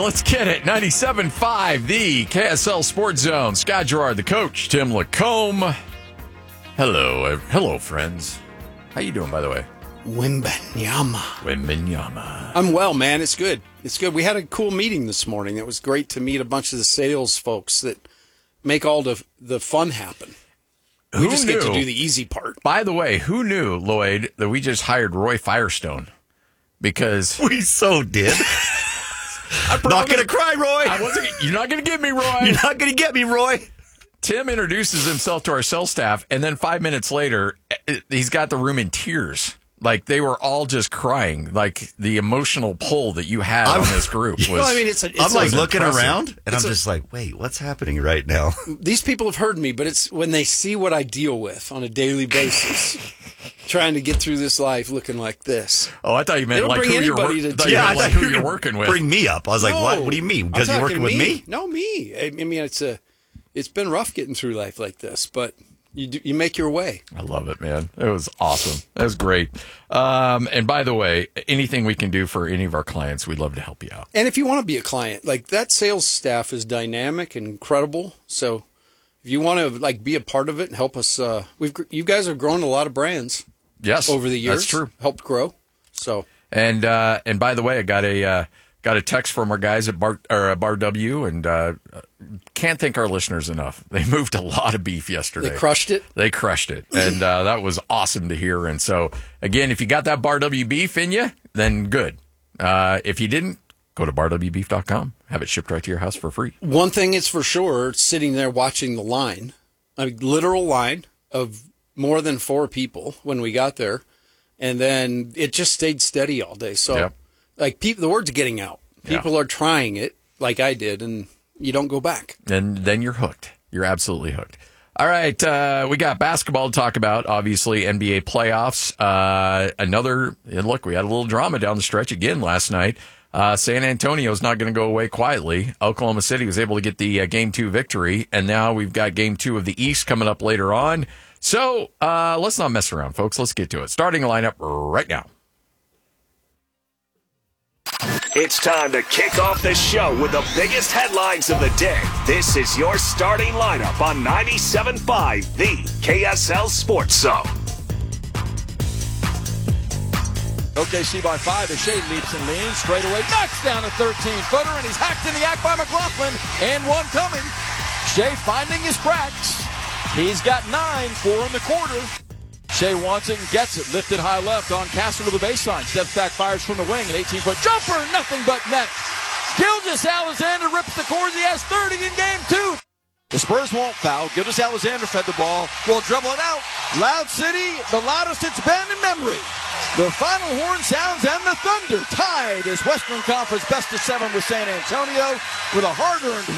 let's get it. 97.5, the KSL Sports Zone. Scott Gerard, the coach. Tim Lacombe. Hello, friends. How you doing, by the way? Wembanyama. I'm well, man. It's good. We had a cool meeting this morning. It was great to meet a bunch of the sales folks that make all the fun happen. We just get to do the easy part. By the way, who knew, Lloyd, that we just hired Roy Firestone? Because we so did. I'm not going to cry, Roy. You're not going to get me, Roy. You're not going to get me, Roy. Tim introduces himself to our sales staff, and then 5 minutes later, he's got the room in tears. Like, they were all just crying. Like, the emotional pull that you had on this group was... Well, I mean, I'm like looking around, and I'm just like, wait, what's happening right now? These people have heard me, but it's when they see what I deal with on a daily basis, trying to get through this life looking like this. Oh, I thought you meant like who you're working with. Bring me up. I was like, what? What do you mean? Because you're working with me? No, me. I mean, it's been rough getting through life like this, but... You make your way. I love it, man. It was awesome. That was great. And by the way, anything we can do for any of our clients, we'd love to help you out. And if you want to be a client, like that sales staff is dynamic and incredible. So if you want to like be a part of it and help us, you guys have grown a lot of brands. Yes, over the years. That's true. Helped grow. So and by the way, I got a text from our guys at Bar W, and can't thank our listeners enough. They moved a lot of beef yesterday. They crushed it? They crushed it, and that was awesome to hear. And so, again, if you got that Bar W beef in you, then good. If you didn't, go to barwbeef.com. Have it shipped right to your house for free. One thing is for sure, sitting there watching the line, a literal line of more than 4 people when we got there, and then it just stayed steady all day. So. Yep. Like, the word's getting out. People are trying it, like I did, and you don't go back. And then you're hooked. You're absolutely hooked. All right, we got basketball to talk about, obviously, NBA playoffs. Look, we had a little drama down the stretch again last night. San Antonio's not going to go away quietly. Oklahoma City was able to get the Game 2 victory, and now we've got Game 2 of the East coming up later on. So let's not mess around, folks. Let's get to it. Starting lineup right now. It's time to kick off the show with the biggest headlines of the day. This is your starting lineup on 97.5, the KSL Sports Zone. OKC by 5 as Shea leaps and leans. Straight away, knocks down a 13-footer, and he's hacked in the act by McLaughlin. And one coming. Shea finding his cracks. He's got 9, 4 in the quarter. Shea wants it and gets it. Lifted high left on Castro to the baseline. Steps back, fires from the wing. An 18-foot jumper. Nothing but net. Gilgeous-Alexander rips the cords. He has 30 in Game 2. The Spurs won't foul. Gilgeous-Alexander fed the ball. Will dribble it out. Loud City, the loudest it's been in memory. The final horn sounds and the Thunder tied as Western Conference best of 7 with San Antonio with a hard-earned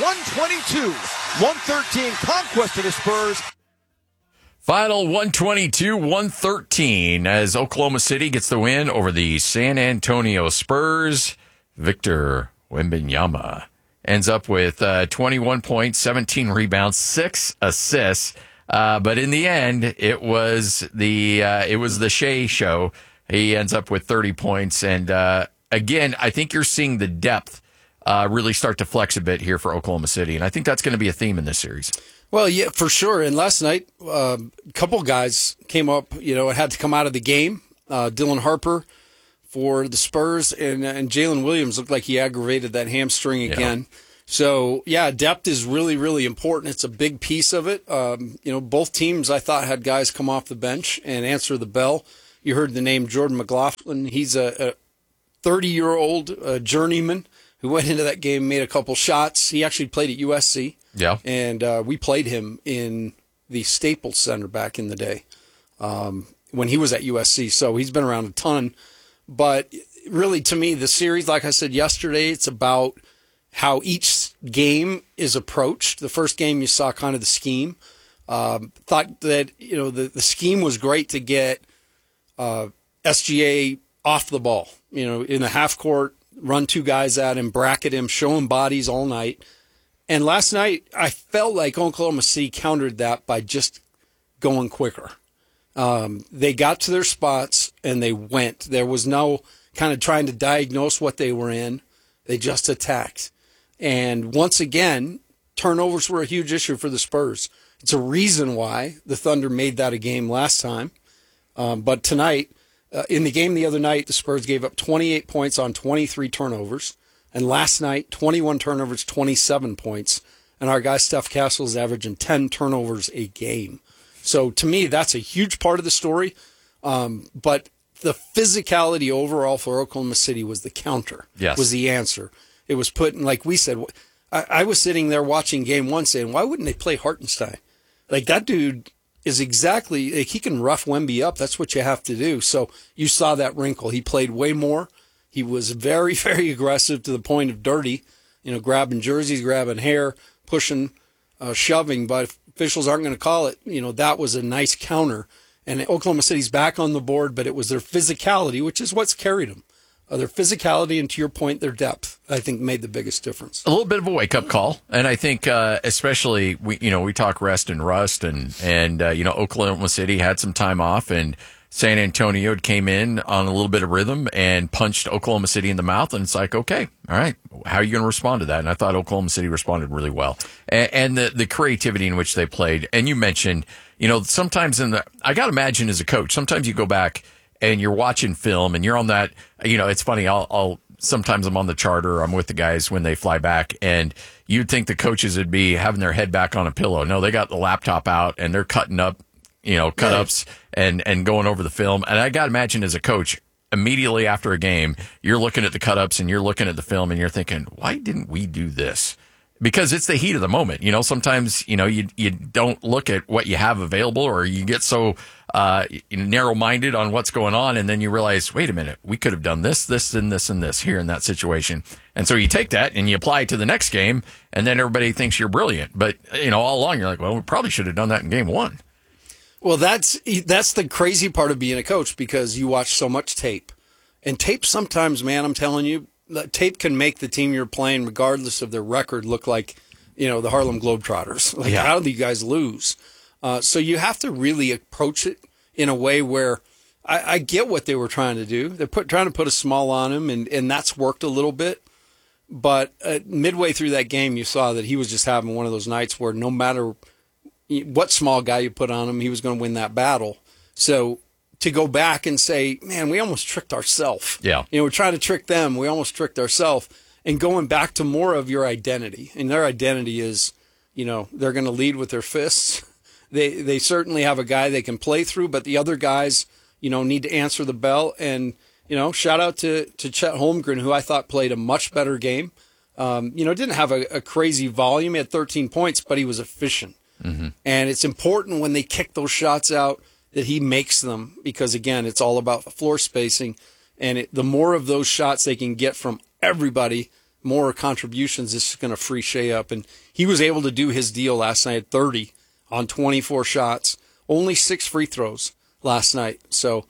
122-113 conquest of the Spurs. Final 122-113 as Oklahoma City gets the win over the San Antonio Spurs. Victor Wembanyama ends up with 21 points, 17 rebounds, 6 assists. But in the end, it was the Shea show. He ends up with 30 points. And again, I think you're seeing the depth really start to flex a bit here for Oklahoma City. And I think that's going to be a theme in this series. Well, yeah, for sure. And last night, a couple guys came up, and had to come out of the game. Dylan Harper for the Spurs, and Jalen Williams looked like he aggravated that hamstring again. Yeah. So, yeah, depth is really, really important. It's a big piece of it. Both teams, I thought, had guys come off the bench and answer the bell. You heard the name Jordan McLaughlin. He's a 30-year-old journeyman who went into that game, made a couple shots. He actually played at USC. Yeah. And we played him in the Staples Center back in the day when he was at USC. So he's been around a ton. But really, to me, the series, like I said yesterday, it's about how each game is approached. The first game, you saw kind of the scheme. Thought that, the scheme was great to get SGA off the ball, in the half court, run 2 guys at him, bracket him, show him bodies all night. And last night, I felt like Oklahoma City countered that by just going quicker. They got to their spots, and they went. There was no kind of trying to diagnose what they were in. They just attacked. And once again, turnovers were a huge issue for the Spurs. It's a reason why the Thunder made that a game last time. But tonight, in the game the other night, the Spurs gave up 28 points on 23 turnovers. And last night, 21 turnovers, 27 points. And our guy, Steph Castle, is averaging 10 turnovers a game. So to me, that's a huge part of the story. But the physicality overall for Oklahoma City was the counter, was the answer. It was put in, like we said, I was sitting there watching game one saying, why wouldn't they play Hartenstein? Like, that dude is exactly, like, he can rough Wemby up. That's what you have to do. So you saw that wrinkle. He played way more. He was very, very aggressive to the point of dirty, grabbing jerseys, grabbing hair, pushing, shoving. But if officials aren't going to call it, that was a nice counter. And Oklahoma City's back on the board, but it was their physicality, which is what's carried them. Their physicality and, to your point, their depth, I think, made the biggest difference. A little bit of a wake-up call, and I think especially we talk rest and rust, and Oklahoma City had some time off, and San Antonio came in on a little bit of rhythm and punched Oklahoma City in the mouth, and it's like, okay, all right, how are you going to respond to that? And I thought Oklahoma City responded really well, and the creativity in which they played. And you mentioned, sometimes I got to imagine as a coach, sometimes you go back and you're watching film and you're on that, it's funny. Sometimes I'm on the charter. I'm with the guys when they fly back, and you'd think the coaches would be having their head back on a pillow. No, they got the laptop out and they're cutting up, cut-ups and going over the film. And I got to imagine as a coach, immediately after a game, you're looking at the cut-ups and you're looking at the film and you're thinking, why didn't we do this? Because it's the heat of the moment. Sometimes, you don't look at what you have available, or you get so narrow-minded on what's going on, and then you realize, wait a minute, we could have done this, and this here in that situation. And so you take that and you apply it to the next game, and then everybody thinks you're brilliant. But, all along you're like, well, we probably should have done that in game one. Well, that's the crazy part of being a coach, because you watch so much tape. And tape sometimes, man, I'm telling you, tape can make the team you're playing, regardless of their record, look like, the Harlem Globetrotters. Like, how do you guys lose? So you have to really approach it in a way where I get what they were trying to do. They're trying to put a small on him, and that's worked a little bit. But midway through that game, you saw that he was just having one of those nights where no matter what small guy you put on him, he was going to win that battle. So to go back and say, man, we almost tricked ourselves. Yeah. We're trying to trick them. We almost tricked ourselves. And going back to more of your identity. And their identity is, they're going to lead with their fists. They certainly have a guy they can play through, but the other guys, need to answer the bell. And, shout out to Chet Holmgren, who I thought played a much better game. Didn't have a crazy volume. He had 13 points, but he was efficient. Mm-hmm. And it's important when they kick those shots out that he makes them, because, again, it's all about floor spacing. And the more of those shots they can get from everybody, more contributions, is going to free Shea up. And he was able to do his deal last night at 30 on 24 shots, only 6 free throws last night. So,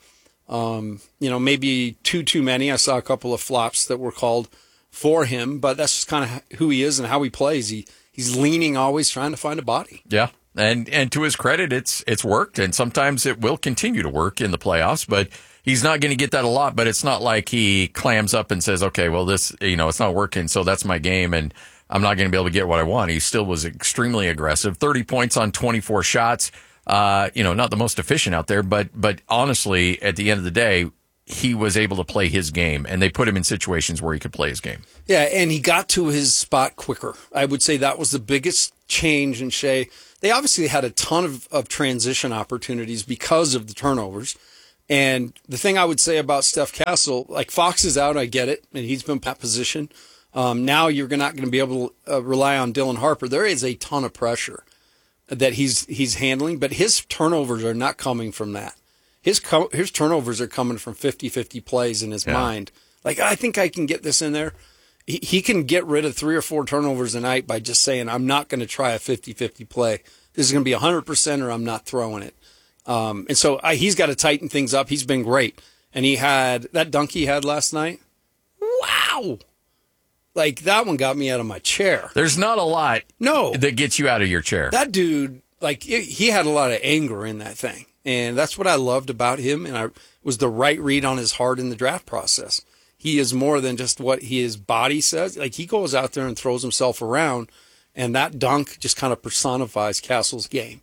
maybe too many. I saw a couple of flops that were called for him, but that's just kind of who he is and how he plays. He's leaning, always trying to find a body. Yeah. And to his credit, it's worked, and sometimes it will continue to work in the playoffs, but he's not going to get that a lot. But it's not like he clams up and says, okay, well, this, it's not working, so that's my game, and I'm not going to be able to get what I want. He still was extremely aggressive. 30 points on 24 shots, not the most efficient out there, but honestly, at the end of the day, he was able to play his game, and they put him in situations where he could play his game. Yeah, and he got to his spot quicker. I would say that was the biggest change in Shea. They obviously had a ton of transition opportunities because of the turnovers. And the thing I would say about Steph Castle, like, Fox is out, I get it, and he's been in that position. Now you're not going to be able to rely on Dylan Harper. There is a ton of pressure that he's handling, but his turnovers are not coming from that. His turnovers are coming from 50-50 plays in his mind. Like, I think I can get this in there. He can get rid of 3 or 4 turnovers a night by just saying, I'm not going to try a 50-50 play. This is going to be 100% or I'm not throwing it. And so he's got to tighten things up. He's been great. And he had that dunk he had last night. Wow. Like, that one got me out of my chair. There's not a lot that gets you out of your chair. That dude, like, he had a lot of anger in that thing. And that's what I loved about him. And it was the right read on his heart in the draft process. he is more than just what his body says. Like, he goes out there and throws himself around, and that dunk just kind of personifies Castle's game.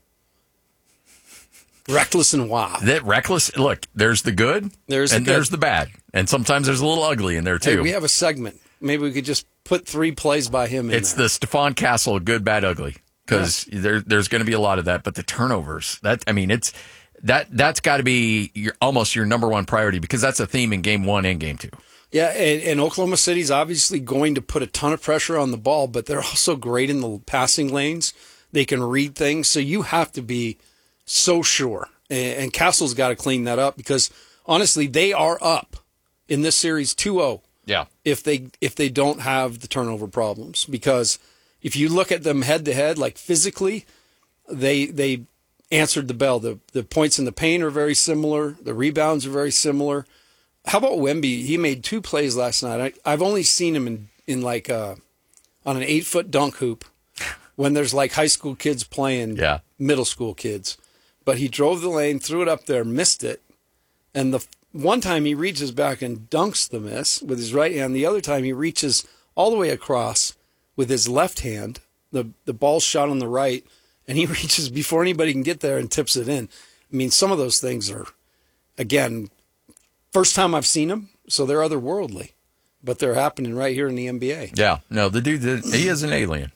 Reckless and wild. That reckless. Look, there's the good, there's the bad, and sometimes there's a little ugly in there too. Hey, we have a segment. Maybe we could just put 3 plays by him in It's there. the Stephon Castle good, bad, ugly, because there's going to be a lot of that. But the turnovers, that's got to be almost your number one priority, because that's a theme in game 1 and game 2. Yeah, and Oklahoma City's obviously going to put a ton of pressure on the ball, but they're also great in the passing lanes. They can read things, so you have to be so sure. And Castle's got to clean that up, because honestly, they are up in this series 2-0. Yeah. If they don't have the turnover problems, because if you look at them head to head, like physically, they answered the bell. The points in the paint are very similar. The rebounds are very similar. How about Wemby? He made 2 plays last night. I've only seen him in like on an 8-foot dunk hoop when there's like high school kids playing middle school kids. But he drove the lane, threw it up there, missed it. And the one time he reaches back and dunks the miss with his right hand. The other time he reaches all the way across with his left hand. The ball's shot on the right, and he reaches before anybody can get there and tips it in. I mean, some of those things are, again, first time I've seen them, so they're otherworldly. But they're happening right here in the NBA. Yeah. No, the dude, he is an alien.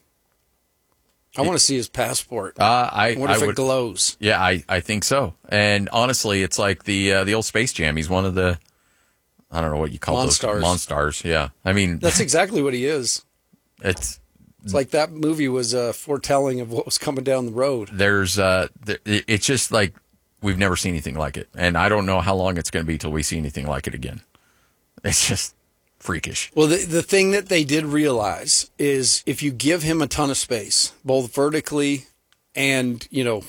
I want to see his passport. I what if would, it glows? Yeah, I think so. And honestly, it's like the old Space Jam. He's one of the, I don't know what you call those. Monstars. Yeah. I mean, that's exactly what he is. It's like that movie was a foretelling of what was coming down the road. It's just like we've never seen anything like it. And I don't know how long it's going to be till we see anything like it again. It's just freakish. Well, the thing that they did realize is if you give him a ton of space, both vertically and,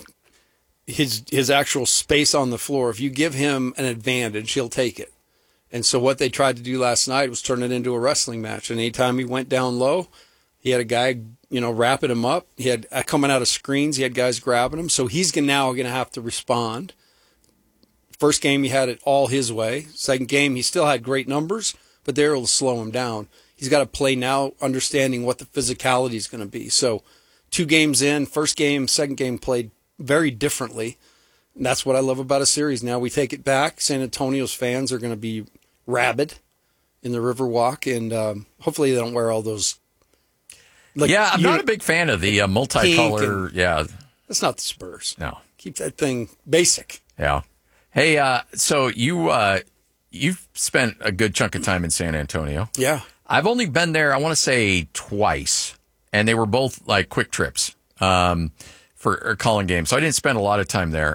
his actual space on the floor, if you give him an advantage, he'll take it. And so what they tried to do last night was turn it into a wrestling match. And anytime he went down low, he had a guy, wrapping him up. He had coming out of screens. He had guys grabbing him. So he's now going to have to respond. First game, he had it all his way. Second game, he still had great numbers, but they were able to slow him down. He's got to play now, understanding what the physicality is going to be. So 2 games in, first game, second game played very differently. And that's what I love about a series. Now we take it back. San Antonio's fans are going to be rabid in the Riverwalk, and hopefully they don't wear all those. I'm not a big fan of the multicolor. That's not the Spurs. No. Keep that thing basic. Yeah. Hey, so you've spent a good chunk of time in San Antonio. Yeah. I've only been there, I want to say, twice, and they were both like quick trips for calling games. So I didn't spend a lot of time there.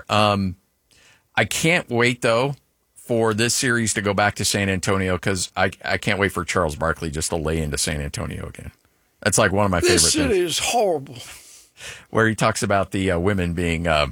I can't wait, though, for this series to go back to San Antonio, because I can't wait for Charles Barkley just to lay into San Antonio again. That's like one of my favorite things. This city is horrible. Where he talks about the women being of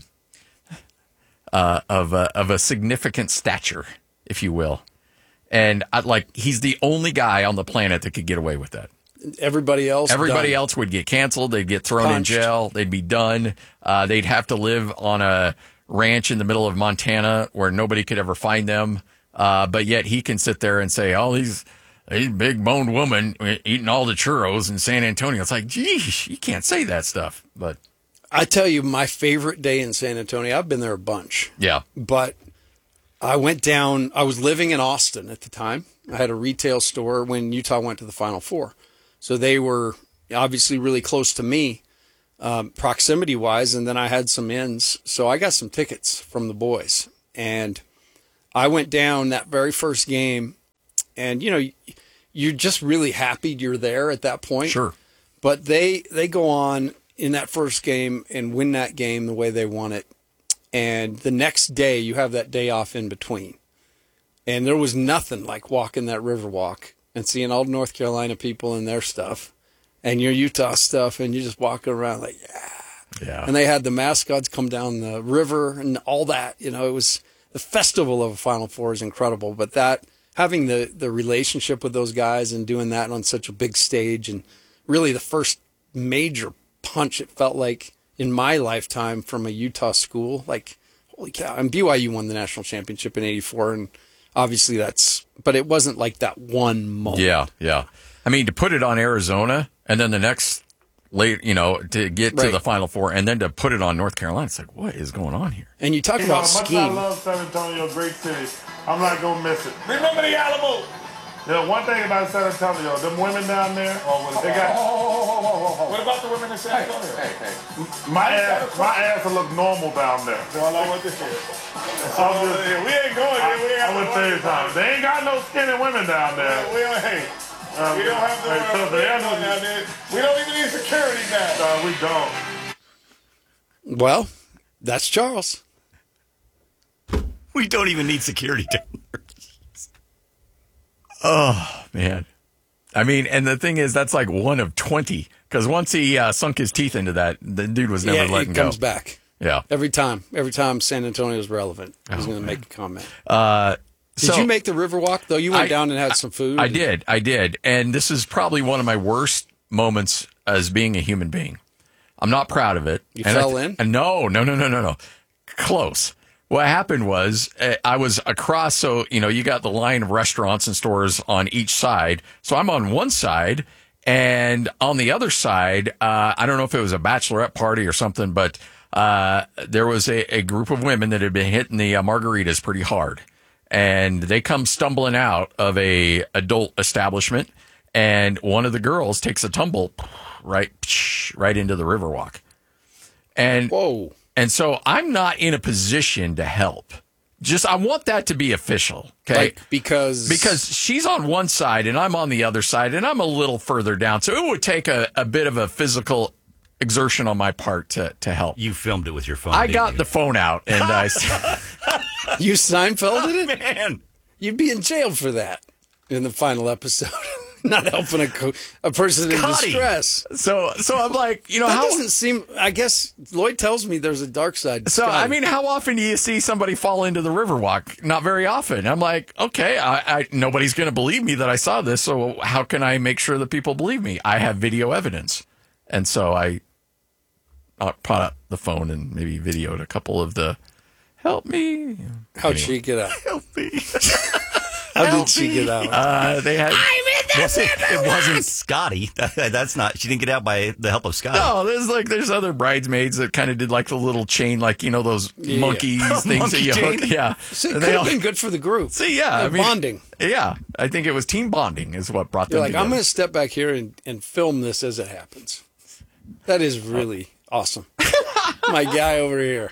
a significant stature, if you will. And he's the only guy on the planet that could get away with that. Everybody else would get canceled. They'd get thrown in jail. They'd be done. They'd have to live on a ranch in the middle of Montana where nobody could ever find them. But yet he can sit there and say, "Oh, these big boned woman eating all the churros in San Antonio." It's like, geez, you can't say that stuff. But I tell you, my favorite day in San Antonio, I've been there a bunch. Yeah. But I went down, I was living in Austin at the time. I had a retail store when Utah went to the Final Four. So they were obviously really close to me, proximity-wise, and then I had some ins. So I got some tickets from the boys. And I went down that very first game, and, you're just really happy you're there at that point. Sure. But they go on in that first game and win that game the way they want it. And the next day, you have that day off in between. And there was nothing like walking that Riverwalk and seeing all North Carolina people and their stuff and your Utah stuff, and you're just walking around like, yeah. And they had the mascots come down the river and all that. It was the festival of a Final Four is incredible. But that having the relationship with those guys and doing that on such a big stage, and really the first major punch, it felt like, in my lifetime from a Utah school, like, holy cow. And BYU won the national championship in '84, and obviously but it wasn't like that one moment. Yeah. I mean, to put it on Arizona and then the next to get to the Final Four and then to put it on North Carolina, it's like, what is going on here? And you talk about scheme. I love San Antonio, great city. I'm not going to miss it. Remember the Alamo. One thing about San Antonio, them women down there, they got... What about the women in San Antonio? Hey. My ass will look normal down there. That's all I want to hear. We ain't going there. I'm going to tell you something. They ain't got no skinny women down there. We don't have to down there. We don't even need security now. No, we don't. Well, that's Charles. We don't even need security down there. Oh, man. I mean, and the thing is, that's like one of 20. Because once he sunk his teeth into that, the dude was never letting go. He comes back. Yeah. Every time San Antonio's relevant, he's going to make a comment. Did you make the Riverwalk, though? You went down and had some food? I did. And this is probably one of my worst moments as being a human being. I'm not proud of it. You fell in? No. Close. What happened was I was across, so, you got the line of restaurants and stores on each side. So I'm on one side, and on the other side, I don't know if it was a bachelorette party or something, but there was a group of women that had been hitting the margaritas pretty hard. And they come stumbling out of a adult establishment, and one of the girls takes a tumble right into the Riverwalk. And whoa. And so I'm not in a position to help. I want that to be official, okay? Because she's on one side and I'm on the other side, and I'm a little further down. So it would take a bit of a physical exertion on my part to help. You filmed it with your phone. I got the phone out and I. You Seinfelded it? Man, you'd be in jail for that in the final episode. Not helping a person in distress. So I'm like, that doesn't seem. I guess Lloyd tells me there's a dark side to So Scotty. I mean, how often do you see somebody fall into the Riverwalk? Not very often. I'm like, okay, I nobody's going to believe me that I saw this. So how can I make sure that people believe me? I have video evidence, and so I brought out the phone and maybe videoed a couple of the help me. How'd she get out? Help me. How did she get out? They had. It wasn't Scotty. That's not. She didn't get out by the help of Scotty. No, there's other bridesmaids that kind of did like the little chain, like those monkeys things that you hook. Yeah, So it could have been good for the group. See, yeah, bonding. Yeah, I think it was team bonding is what brought You're them like, together. I'm going to step back here and film this as it happens. That is really awesome. My guy over here.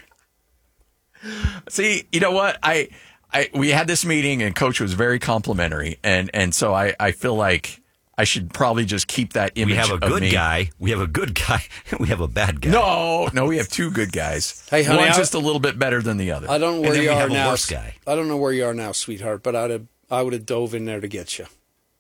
See, you know what? We had this meeting and Coach was very complimentary, and so I feel like I should probably just keep that image. We have a of good me. guy. We have a good guy. We have a bad guy. No, we have two good guys. Hey, honey, one's just a little bit better than the other. I don't know And where then you we are have a now. worse guy. I don't know where you are now, sweetheart, but I would have dove in there to get you.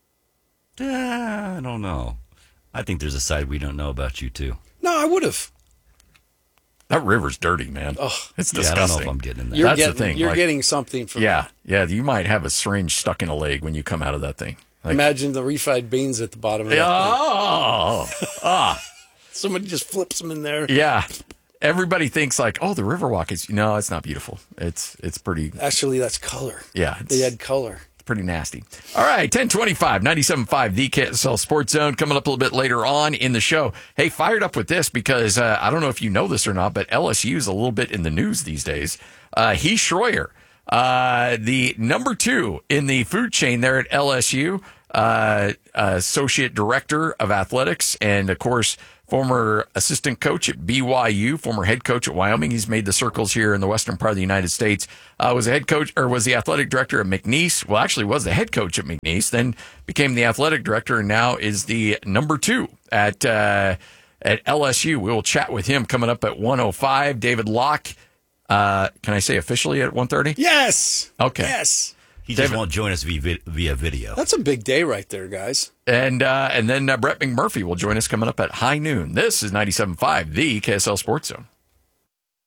I don't know. I think there's a side we don't know about you too. No, I would have. That river's dirty, man. Oh, it's Yeah, disgusting. I don't know if I'm getting in that. That's the thing. You're getting something from Yeah, you might have a syringe stuck in a leg when you come out of that thing. Like, Imagine the refried beans at the bottom of that thing. Somebody just flips them in there. Yeah. Everybody thinks like, oh, the Riverwalk is, no, it's not beautiful. It's pretty, Actually, that's color. yeah. They had color. Pretty nasty. All right, 1025, 97.5, the KSL Sports Zone. Coming up a little bit later on in the show. Hey, fired up with this because I don't know if you know this or not, but LSU is a little bit in the news these days. Heath Schroyer, the number 2 in the food chain there at LSU, associate director of athletics, and of course, former assistant coach at BYU, former head coach at Wyoming. He's made the circles here in the western part of the United States. Was a head coach, or was the athletic director at McNeese. Well, actually was the head coach at McNeese, then became the athletic director, and now is the number 2 at LSU. We will chat with him coming up at 1:05. David Locke, can I say officially at 1:30? Yes. Okay. Yes. He just won't join us via video. That's a big day right there, guys. And then Brett McMurphy will join us coming up at high noon. This is 97.5, the KSL Sports Zone.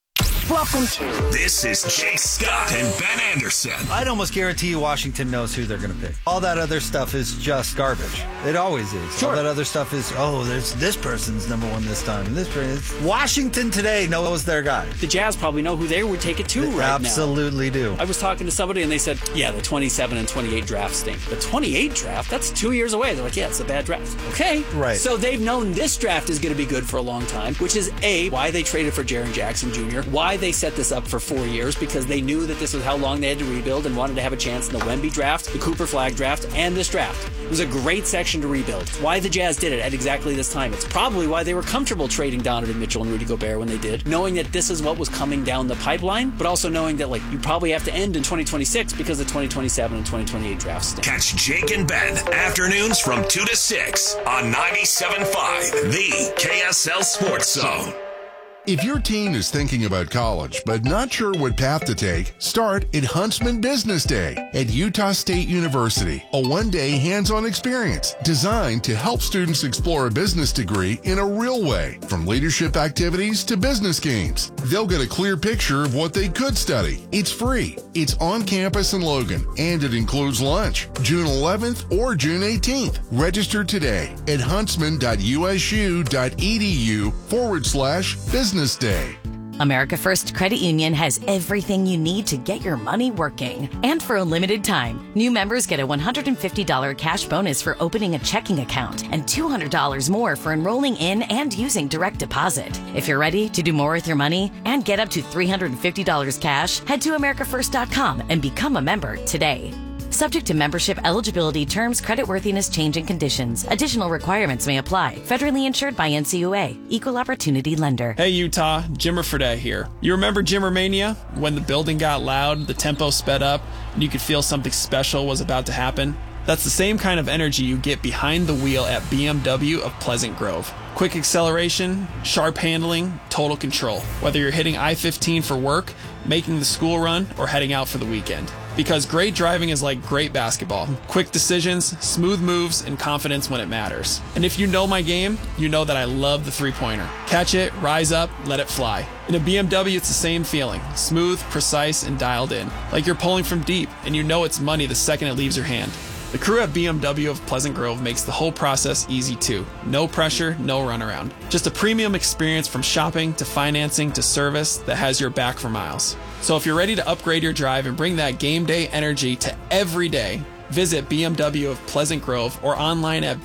Welcome. This is Jake Scott and Ben Anderson. I'd almost guarantee you Washington knows who they're going to pick. All that other stuff is just garbage. It always is. Sure. All that other stuff is, there's this person's number one this time. And this person. Washington today knows their guy. The Jazz probably know who they would take it to They right now. absolutely do. I was talking to somebody and they said, yeah, the 27 and 28 draft stink. The 28 draft, that's 2 years away. They're like, yeah, it's a bad draft. Okay. Right. So they've known this draft is going to be good for a long time, which is A, why they traded for Jaren Jackson Jr., why they set this up for 4 years, because they knew that this was how long they had to rebuild and wanted to have a chance in the Wemby draft, the Cooper Flag draft, and this draft. It was a great section to rebuild. It's why the Jazz did it at exactly this time. It's probably why they were comfortable trading Donovan Mitchell and Rudy Gobert when they did, knowing that this is what was coming down the pipeline, but also knowing that you probably have to end in 2026 because the 2027 and 2028 drafts stink. Catch Jake and Ben afternoons from 2 to 6 on 97.5, the KSL Sports Zone. If your teen is thinking about college but not sure what path to take, start at Huntsman Business Day at Utah State University, a one-day hands-on experience designed to help students explore a business degree in a real way, from leadership activities to business games. They'll get a clear picture of what they could study. It's free. It's on campus in Logan, and it includes lunch, June 11th or June 18th. Register today at huntsman.usu.edu/business day. America First Credit Union has everything you need to get your money working. And for a limited time, new members get a $150 cash bonus for opening a checking account and $200 more for enrolling in and using direct deposit. If you're ready to do more with your money and get up to $350 cash, head to americafirst.com and become a member today. Subject to membership eligibility, terms, creditworthiness, changing conditions. Additional requirements may apply. Federally insured by NCUA. Equal Opportunity Lender. Hey Utah, Jimmer Fredette here. You remember Jimmermania? When the building got loud, the tempo sped up, and you could feel something special was about to happen? That's the same kind of energy you get behind the wheel at BMW of Pleasant Grove. Quick acceleration, sharp handling, total control. Whether you're hitting I-15 for work, making the school run, or heading out for the weekend. Because great driving is like great basketball. Quick decisions, smooth moves, and confidence when it matters. And if you know my game, you know that I love the three-pointer. Catch it, rise up, let it fly. In a BMW, it's the same feeling. Smooth, precise, and dialed in. Like you're pulling from deep, and you know it's money the second it leaves your hand. The crew at BMW of Pleasant Grove makes the whole process easy too. No pressure, no runaround. Just a premium experience from shopping to financing to service that has your back for miles. So if you're ready to upgrade your drive and bring that game day energy to every day, visit BMW of Pleasant Grove or online at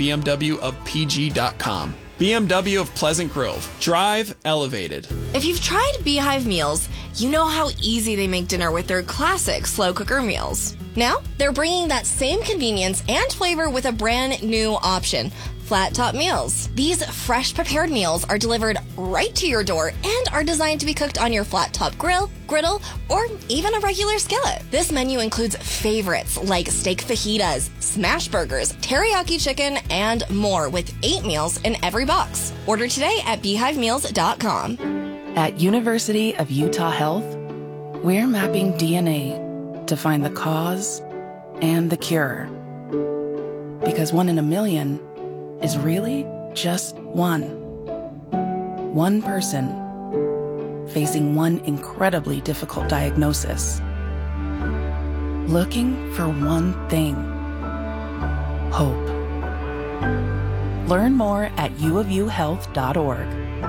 bmwofpg.com. BMW of Pleasant Grove. Drive elevated. If you've tried Beehive meals, you know how easy they make dinner with their classic slow cooker meals. Now, they're bringing that same convenience and flavor with a brand new option, Flat Top Meals. These fresh prepared meals are delivered right to your door and are designed to be cooked on your flat top grill, griddle, or even a regular skillet. This menu includes favorites like steak fajitas, smash burgers, teriyaki chicken, and more with 8 meals in every box. Order today at beehivemeals.com. At University of Utah Health, we're mapping DNA to find the cause and the cure. Because 1 in a million is really just one. One person facing one incredibly difficult diagnosis. Looking for one thing: hope. Learn more at uofuhealth.org.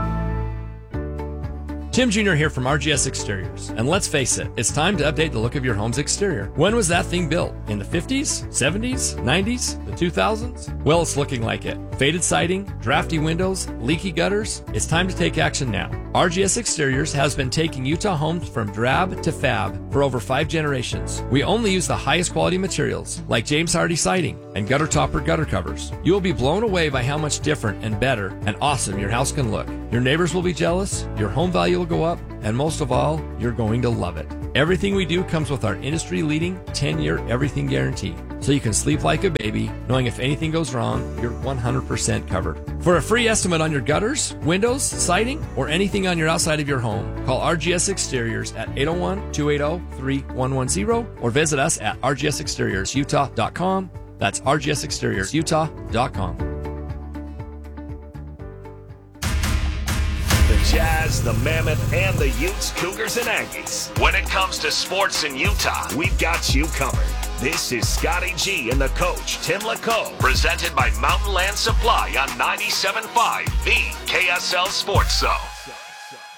Tim Jr. here from RGS Exteriors. And let's face it, it's time to update the look of your home's exterior. When was that thing built? In the 50s, 70s, 90s, the 2000s? Well, it's looking like it. Faded siding, drafty windows, leaky gutters. It's time to take action now. RGS Exteriors has been taking Utah homes from drab to fab for over 5 generations. We only use the highest quality materials, like James Hardy siding and gutter topper gutter covers. You will be blown away by how much different and better and awesome your house can look. Your neighbors will be jealous, your home value will go up, and most of all, you're going to love it. Everything we do comes with our industry-leading 10-year everything guarantee, so you can sleep like a baby, knowing if anything goes wrong, you're 100% covered. For a free estimate on your gutters, windows, siding, or anything on your outside of your home, call RGS Exteriors at 801-280-3110 or visit us at rgsexteriorsutah.com. That's rgsexteriorsutah.com. The Jazz Hawks, the Mammoth, and the Utes, Cougars, and Aggies. When it comes to sports in Utah, we've got you covered. This is Scotty G and the coach, Tim LaCoe, presented by Mountain Land Supply on 97.5, the KSL Sports Zone.